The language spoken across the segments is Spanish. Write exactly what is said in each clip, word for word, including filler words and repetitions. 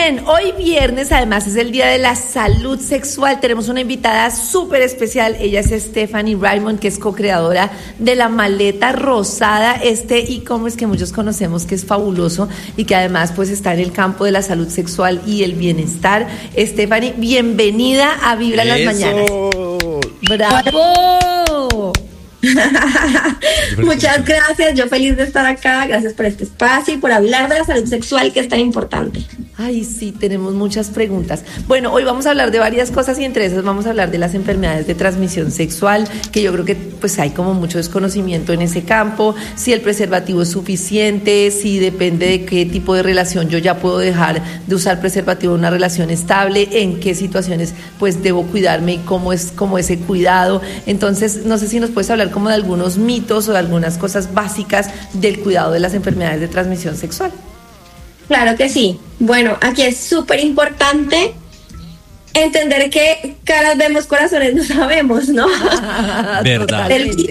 Bien, hoy viernes además es el Día de la Salud Sexual. Tenemos una invitada súper especial. Ella es Stephanie Raymond, que es co-creadora de La Maleta Rosada, este e-commerce que muchos conocemos, que es fabuloso y que además pues está en el campo de la salud sexual y el bienestar. Stephanie, bienvenida a Vibra en las Mañanas. ¡Bravo! Muchas gracias, yo feliz de estar acá, gracias por este espacio y por hablar de la salud sexual, que es tan importante. Ay, sí, tenemos muchas preguntas. Bueno, hoy vamos a hablar de varias cosas y entre esas vamos a hablar de las enfermedades de transmisión sexual, que yo creo que pues hay como mucho desconocimiento en ese campo, si el preservativo es suficiente, si depende de qué tipo de relación yo ya puedo dejar de usar preservativo en una relación estable, en qué situaciones pues debo cuidarme y cómo es como ese cuidado. Entonces, no sé si nos puedes hablar como de algunos mitos o de algunas cosas básicas del cuidado de las enfermedades de transmisión sexual. Claro que sí. Bueno, aquí es súper importante entender que caras vemos, corazones no sabemos, ¿no? Verdad.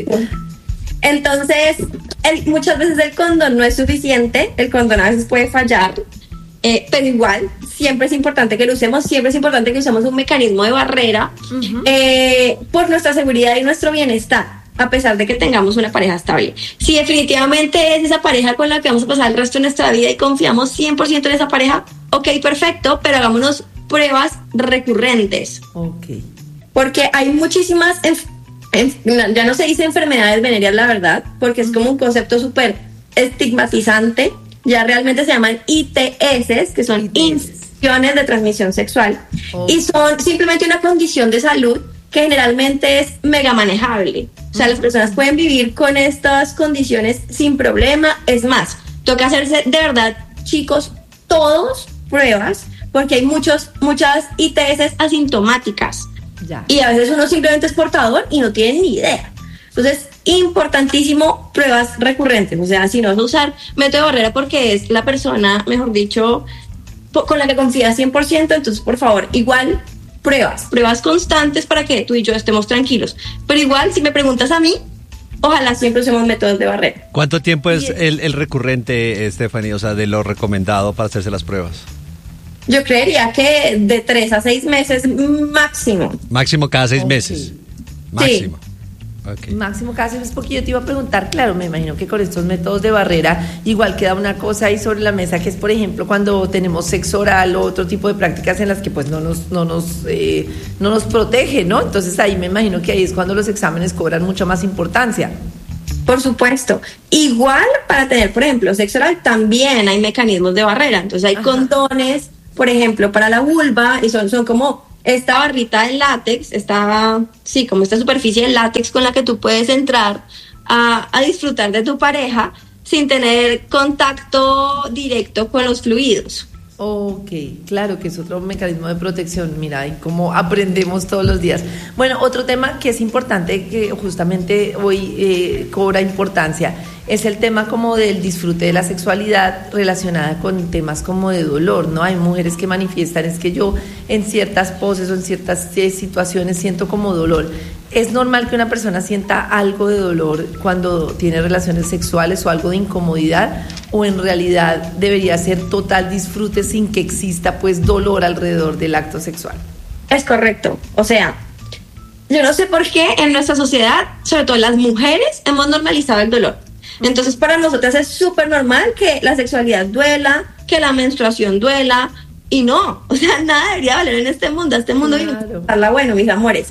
Entonces, el, muchas veces el condón no es suficiente, el condón a veces puede fallar, eh, pero igual, siempre es importante que lo usemos, siempre es importante que usemos un mecanismo de barrera uh-huh. eh, por nuestra seguridad y nuestro bienestar, a pesar de que tengamos una pareja estable. Si definitivamente es esa pareja con la que vamos a pasar el resto de nuestra vida y confiamos cien por ciento en esa pareja, ok, perfecto, pero hagámonos pruebas recurrentes. Ok. Porque hay muchísimas, enf- enf- ya no se dice enfermedades venéreas, la verdad, porque es como un concepto súper estigmatizante. Ya realmente se llaman I T S, que son infecciones de transmisión sexual. Okay. Y son simplemente una condición de salud que generalmente es mega manejable. O sea, las personas pueden vivir con estas condiciones sin problema. Es más, toca hacerse de verdad, chicos, todos pruebas, porque hay muchos, muchas I T S asintomáticas. Ya. Y a veces uno simplemente es portador y no tiene ni idea. Entonces, importantísimo, pruebas recurrentes. O sea, si no vas a usar método de barrera porque es la persona, mejor dicho, con la que confías cien por ciento, entonces, por favor, igual, pruebas, pruebas constantes para que tú y yo estemos tranquilos. Pero igual, si me preguntas a mí, ojalá siempre usemos métodos de barrera. ¿Cuánto tiempo es el, el recurrente, Stephanie, o sea, de lo recomendado para hacerse las pruebas? Yo creería que de tres a seis meses máximo. Máximo cada seis okay. meses. Máximo. Sí. Okay. Máximo casi es porque yo te iba a preguntar, claro, me imagino que con estos métodos de barrera igual queda una cosa ahí sobre la mesa, que es por ejemplo cuando tenemos sexo oral o otro tipo de prácticas en las que pues no nos no nos eh, no nos protege, ¿no? Entonces ahí me imagino que ahí es cuando los exámenes cobran mucha más importancia. Por supuesto. Igual para tener, por ejemplo, sexo oral también hay mecanismos de barrera. Entonces hay Ajá. condones, por ejemplo, para la vulva, y son, son como esta barrita de látex, esta, sí, como esta superficie de látex con la que tú puedes entrar a, a disfrutar de tu pareja sin tener contacto directo con los fluidos. Ok, claro que es otro mecanismo de protección, mira, y cómo aprendemos todos los días. Bueno, otro tema que es importante, que justamente hoy eh, cobra importancia, es el tema como del disfrute de la sexualidad relacionada con temas como de dolor, ¿no? Hay mujeres que manifiestan, es que yo en ciertas poses o en ciertas eh, situaciones siento como dolor. ¿Es normal que una persona sienta algo de dolor cuando tiene relaciones sexuales o algo de incomodidad? ¿O en realidad debería ser total disfrute sin que exista pues dolor alrededor del acto sexual? Es correcto. O sea, yo no sé por qué en nuestra sociedad, sobre todo las mujeres, hemos normalizado el dolor. Entonces para nosotras es súper normal que la sexualidad duela, que la menstruación duela. Y no, o sea, nada debería valer en este mundo. Este mundo viene a pasarla bueno, mis amores.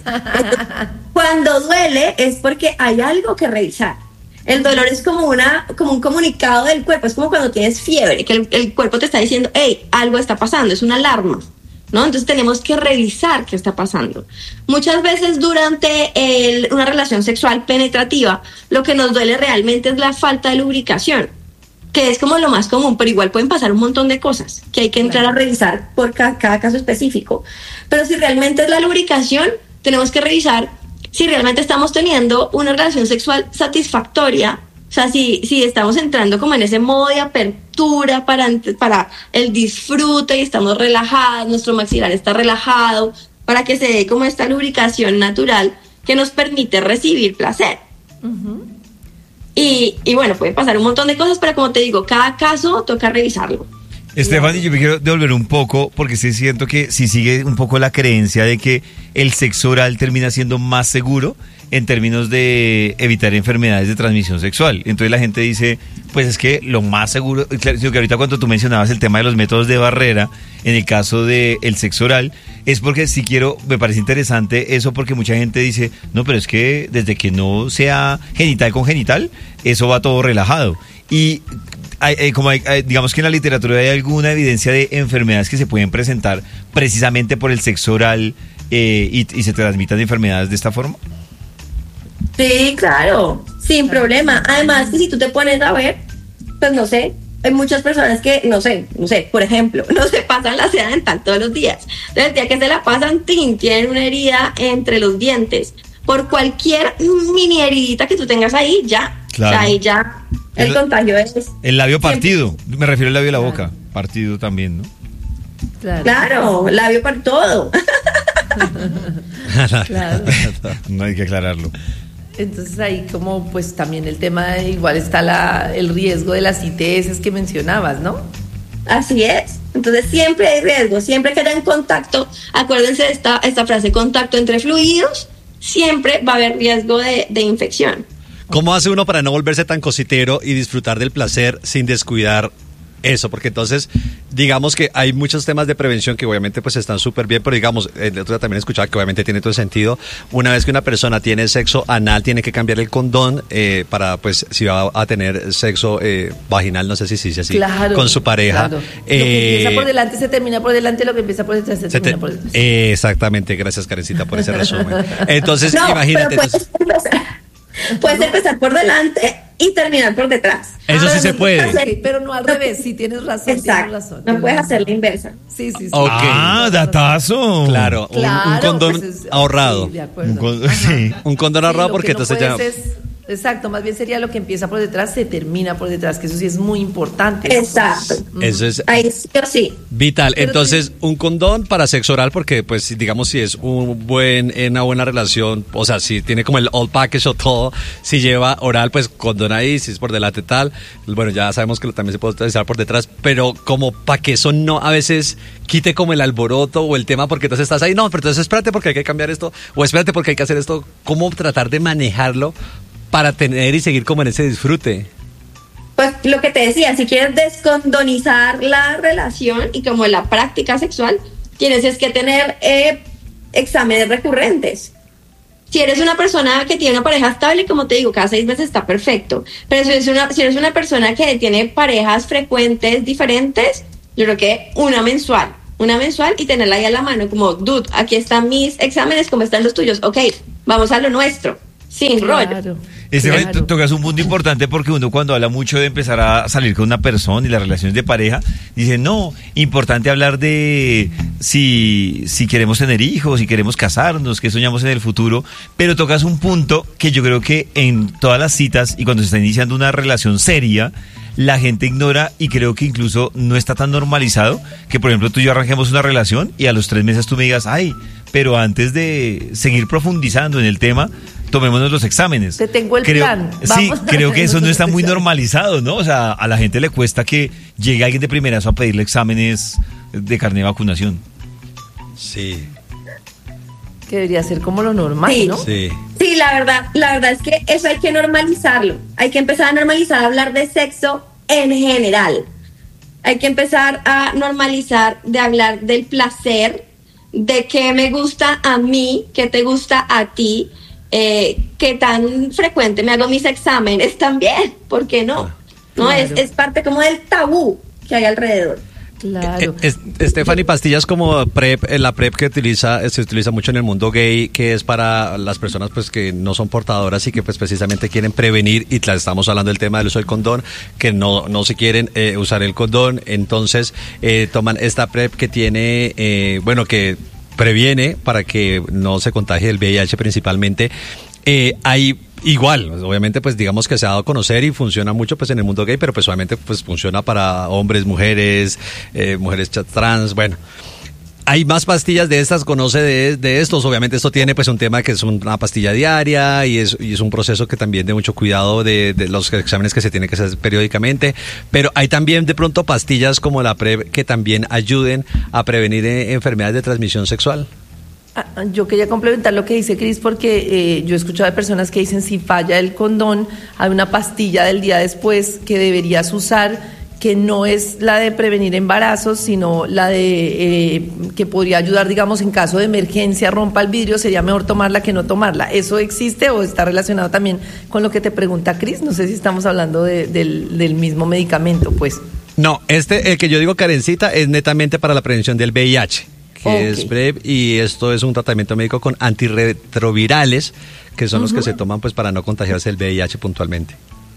Cuando duele es porque hay algo que revisar. El dolor es como una, como un comunicado del cuerpo. Es como cuando tienes fiebre, que el, el cuerpo te está diciendo, hey, algo está pasando, es una alarma, ¿no? Entonces tenemos que revisar qué está pasando. Muchas veces durante el, una relación sexual penetrativa, lo que nos duele realmente es la falta de lubricación, que es como lo más común, pero igual pueden pasar un montón de cosas que hay que entrar claro. a revisar por cada, cada caso específico. Pero si realmente es la lubricación, tenemos que revisar si realmente estamos teniendo una relación sexual satisfactoria. O sea, si, si estamos entrando como en ese modo de apertura para, para el disfrute y estamos relajados, nuestro maxilar está relajado, para que se dé como esta lubricación natural que nos permite recibir placer. Uh-huh. Y, y bueno, puede pasar un montón de cosas, pero como te digo, cada caso toca revisarlo. Stephanie, yo me quiero devolver un poco porque sí siento que sí sigue un poco la creencia de que el sexo oral termina siendo más seguro en términos de evitar enfermedades de transmisión sexual. Entonces la gente dice, pues es que lo más seguro, claro, que ahorita cuando tú mencionabas el tema de los métodos de barrera, en el caso del sexo oral, es porque si quiero, me parece interesante eso porque mucha gente dice, no, pero es que desde que no sea genital con genital, eso va todo relajado. Y hay, hay, como hay, hay, digamos que en la literatura hay alguna evidencia de enfermedades que se pueden presentar precisamente por el sexo oral eh, y, y se transmitan enfermedades de esta forma. Sí, claro, sin problema. Además, que si tú te pones a ver, pues no sé, hay muchas personas que, no sé, no sé, por ejemplo, no se pasan la seda dental todos los días. Entonces, el día que se la pasan, tin, tienen una herida entre los dientes. Por cualquier mini heridita que tú tengas ahí, ya, Claro. o sea, ahí ya el, el contagio es... El labio partido, siempre. me refiero al labio de la Claro. boca, partido también, ¿no? Claro. Claro, labio para todo. Claro. No hay que aclararlo. Entonces ahí como pues también el tema de, igual está la, el riesgo de las I T S que mencionabas, ¿no? Así es. Entonces siempre hay riesgo, siempre que haya en contacto, acuérdense de esta, esta frase, contacto entre fluidos, siempre va a haber riesgo de, de infección. ¿Cómo hace uno para no volverse tan cositero y disfrutar del placer sin descuidar eso? Porque entonces, digamos que hay muchos temas de prevención que obviamente pues están súper bien, pero digamos, el otro día también escuchaba que obviamente tiene todo el sentido. Una vez que una persona tiene sexo anal, tiene que cambiar el condón eh, para, pues, si va a tener sexo eh, vaginal, no sé si se dice así, Claro, con su pareja. claro. Eh, Lo que empieza por delante se termina por delante, lo que empieza por detrás se, se termina te- por detrás. eh, exactamente, gracias Karencita por ese resumen. Entonces, No, imagínate. pero puedes entonces- empezar, puedes empezar por delante y terminar por detrás. Eso sí Pero se no puede. puedes hacer- Sí, pero no al revés, si tienes razón, tienes Exacto, razón. no puedes hacer la inversa. Sí, sí, sí. Ok. Ah, datazo. Claro, un- un, Claro, condón pues es- ahorrado. sí, de acuerdo. Un con- Ajá. sí. Un condón Sí, ahorrado lo porque que no entonces ya... puedes es- exacto, más bien sería lo que empieza por detrás, se termina por detrás, que eso sí es muy importante. Exacto. Eso es Ahí sí o sí. vital. Pero Entonces, un condón para sexo oral, porque, pues, digamos, si es un buen, una buena relación, o sea, si tiene como el all package o todo, si lleva oral, pues condón ahí, si es por delante tal, bueno, ya sabemos que lo- también se puede utilizar por detrás, pero como para que eso no a veces quite como el alboroto o el tema, porque entonces estás ahí, no, pero entonces espérate porque hay que cambiar esto, o espérate porque hay que hacer esto, ¿cómo tratar de manejarlo para tener y seguir como en ese disfrute? Pues lo que te decía, si quieres descondonizar la relación y como la práctica sexual, tienes es que tener eh, exámenes recurrentes. Si eres una persona que tiene una pareja estable, como te digo, cada seis meses está perfecto. Pero si eres una, si eres una persona que tiene parejas frecuentes, diferentes, yo creo que una mensual. Una mensual y tenerla ahí a la mano, como, dude, aquí están mis exámenes, ¿cómo están los tuyos? Ok, vamos a lo nuestro, sin rollo. Claro. Esteban, Claro. tú tocas un punto importante porque uno cuando habla mucho de empezar a salir con una persona y las relaciones de pareja, dice, no, importante hablar de si, si queremos tener hijos, si queremos casarnos, qué soñamos en el futuro, pero tocas un punto que yo creo que en todas las citas y cuando se está iniciando una relación seria, la gente ignora y creo que incluso no está tan normalizado que, por ejemplo, tú y yo arranquemos una relación y a los tres meses tú me digas, ay, pero antes de seguir profundizando en el tema, tomémonos los exámenes. Te tengo el creo, plan. Sí, Vamos a creo que eso no hacernos está los muy exámenes. normalizado, ¿no? O sea, a la gente le cuesta que llegue alguien de primerazo a pedirle exámenes de carnet de vacunación. Sí, Que debería ser como lo normal, Sí. ¿no? sí. Sí, la verdad, la verdad es que eso hay que normalizarlo. Hay que empezar a normalizar hablar de sexo en general. Hay que empezar a normalizar de hablar del placer, de qué me gusta a mí, qué te gusta a ti, eh, qué tan frecuente me hago mis exámenes también, ¿por qué no? No, Claro. es, es parte como del tabú que hay alrededor. Claro. Eh, es- Stephanie, pastillas como PrEP, eh, la PrEP que utiliza, eh, se utiliza mucho en el mundo gay, que es para las personas pues que no son portadoras y que pues precisamente quieren prevenir, y la- estamos hablando del tema del uso del condón, que no, no se quieren eh, usar el condón, entonces eh, toman esta PrEP que tiene, eh, bueno, que previene para que no se contagie el V I H principalmente. Eh, hay igual, obviamente pues digamos que se ha dado a conocer y funciona mucho pues en el mundo gay, pero pues obviamente pues funciona para hombres, mujeres, eh, mujeres cha- trans, bueno. Hay más pastillas de estas, conoce de, de estos. Obviamente esto tiene pues un tema que es una pastilla diaria y es, y es un proceso que también de mucho cuidado de, de los exámenes que se tienen que hacer periódicamente. Pero hay también de pronto pastillas como la PrEP que también ayuden a prevenir eh, enfermedades de transmisión sexual. Yo quería complementar lo que dice Cris porque eh, yo he escuchado de personas que dicen si falla el condón, hay una pastilla del día después que deberías usar, que no es la de prevenir embarazos, sino la de eh, que podría ayudar, digamos, en caso de emergencia, rompa el vidrio, sería mejor tomarla que no tomarla. ¿Eso existe o está relacionado también con lo que te pregunta Cris? No sé si estamos hablando de, del, del mismo medicamento, pues. No, este, el que yo digo, Karencita, es netamente para la prevención del V I H, que okay. es PrEP, y esto es un tratamiento médico con antirretrovirales, que son uh-huh. los que se toman pues para no contagiarse el V I H puntualmente.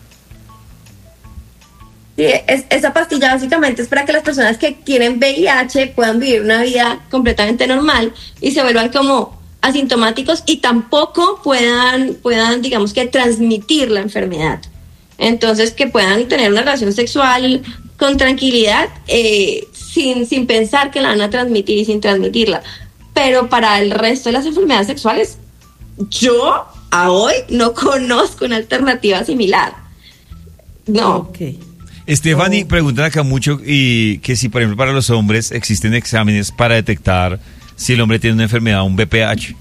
Sí, es, esa pastilla básicamente es para que las personas que tienen V I H puedan vivir una vida completamente normal y se vuelvan como asintomáticos y tampoco puedan, puedan digamos que transmitir la enfermedad. Entonces que puedan tener una relación sexual con tranquilidad, eh, sin, sin pensar que la van a transmitir y sin transmitirla. Pero para el resto de las enfermedades sexuales, yo a hoy no conozco una alternativa similar. No. Okay. Stephanie, oh. preguntan acá mucho y que si, por ejemplo, para los hombres existen exámenes para detectar si el hombre tiene una enfermedad, un V P H.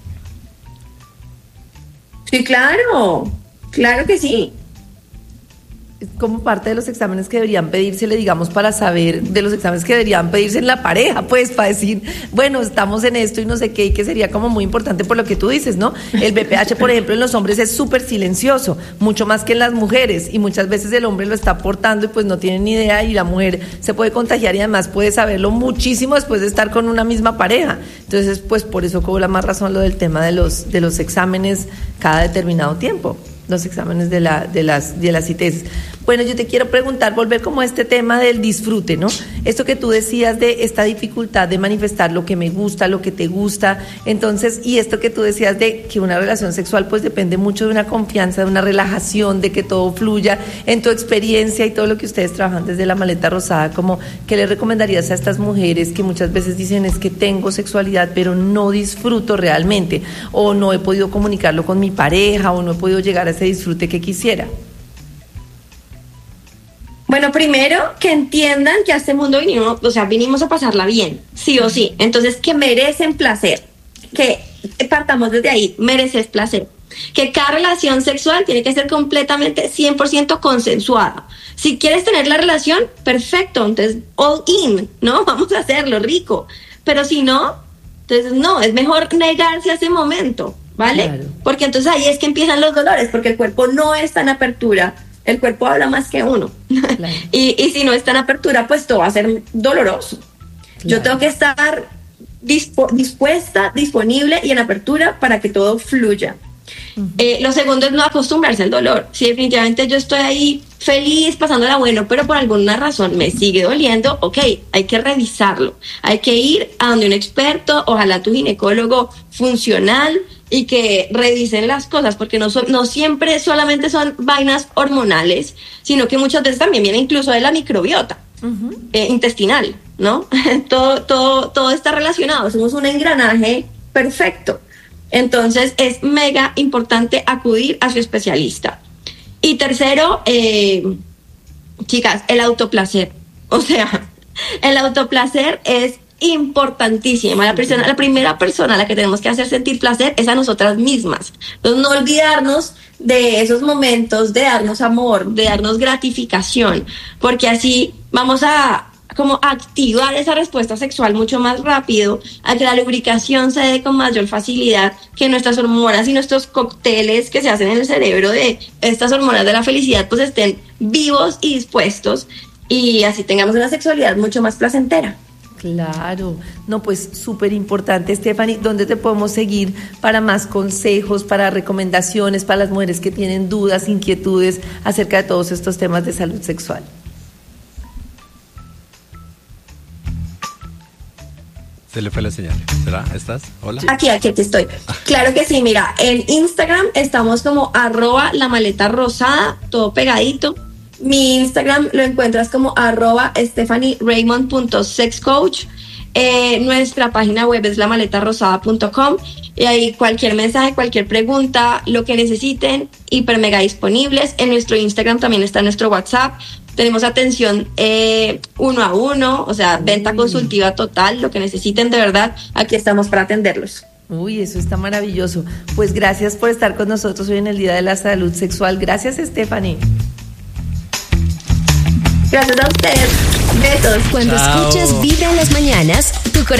Sí, claro, claro que sí. Como parte de los exámenes que deberían pedírsele, digamos, para saber, de los exámenes que deberían pedirse en la pareja, pues, para decir, bueno, estamos en esto y no sé qué, y que sería como muy importante por lo que tú dices, ¿no? El V P H, por ejemplo, en los hombres es súper silencioso, mucho más que en las mujeres, y muchas veces el hombre lo está portando y pues no tiene ni idea, y la mujer se puede contagiar y además puede saberlo muchísimo después de estar con una misma pareja. Entonces, pues, por eso cobra más razón lo del tema de los, de los exámenes cada determinado tiempo. Los exámenes de, la, de, las, de las I T S. Bueno, yo te quiero preguntar, volver como a este tema del disfrute, ¿no? Esto que tú decías de esta dificultad de manifestar lo que me gusta, lo que te gusta, entonces, y esto que tú decías de que una relación sexual pues depende mucho de una confianza, de una relajación, de que todo fluya, en tu experiencia y todo lo que ustedes trabajan desde La Maleta Rosada, como, ¿qué le recomendarías a estas mujeres que muchas veces dicen es que tengo sexualidad pero no disfruto realmente, o no he podido comunicarlo con mi pareja, o no he podido llegar a ese disfrute que quisiera? Bueno, primero que entiendan que a este mundo vinimos, o sea, vinimos a pasarla bien, sí o sí. Entonces, que merecen placer, que partamos desde ahí, mereces placer. Que cada relación sexual tiene que ser completamente cien por ciento consensuada. Si quieres tener la relación, perfecto, entonces all in, ¿no? Vamos a hacerlo rico. Pero si no, entonces no, es mejor negarse a ese momento, ¿vale? Claro. Porque entonces ahí es que empiezan los dolores, porque el cuerpo no está en apertura, el cuerpo habla más que uno. Claro. y, y si no está en apertura, pues todo va a ser doloroso. Claro. Yo tengo que estar dispo, dispuesta, disponible y en apertura para que todo fluya. Uh-huh. Eh, lo segundo es no acostumbrarse al dolor. Si definitivamente yo estoy ahí feliz, pasándola bueno, pero por alguna razón me sigue doliendo, ok, hay que revisarlo. Hay que ir a donde un experto, ojalá tu ginecólogo funcional, y que revisen las cosas, porque no, son, no siempre solamente son vainas hormonales, sino que muchas veces también viene incluso de la microbiota uh-huh. eh, intestinal, ¿no? todo, todo, todo está relacionado, somos un engranaje perfecto. Entonces es mega importante acudir a su especialista. Y tercero, eh, chicas, el autoplacer. O sea, el autoplacer es importantísima. La persona, la primera persona a la que tenemos que hacer sentir placer es a nosotras mismas. Entonces, no olvidarnos de esos momentos, de darnos amor, de darnos gratificación, porque así vamos a como activar esa respuesta sexual mucho más rápido, a que la lubricación se dé con mayor facilidad, que nuestras hormonas y nuestros cócteles que se hacen en el cerebro de estas hormonas de la felicidad pues estén vivos y dispuestos, y así tengamos una sexualidad mucho más placentera. Claro, no, pues súper importante. Stephanie, ¿dónde te podemos seguir para más consejos, para recomendaciones para las mujeres que tienen dudas, inquietudes acerca de todos estos temas de salud sexual? Se le fue la señal. ¿Será? ¿Estás? Hola. Aquí, aquí, aquí estoy. Claro que sí, mira, en Instagram estamos como arroba la maleta rosada, todo pegadito. Mi Instagram lo encuentras como arroba stephanie raymond punto sex coach. Eh, nuestra página web es la maleta rosada punto com y ahí cualquier mensaje, cualquier pregunta, lo que necesiten, hiper mega disponibles. En nuestro Instagram también está nuestro WhatsApp. Tenemos atención eh, uno a uno, o sea, venta consultiva total, lo que necesiten de verdad, aquí estamos para atenderlos. Uy, eso está maravilloso. Pues gracias por estar con nosotros hoy en el Día de la Salud Sexual. Gracias, Stephanie. Gracias a ustedes. Besos. Cuando Chao. escuchas Vibra en las mañanas, tu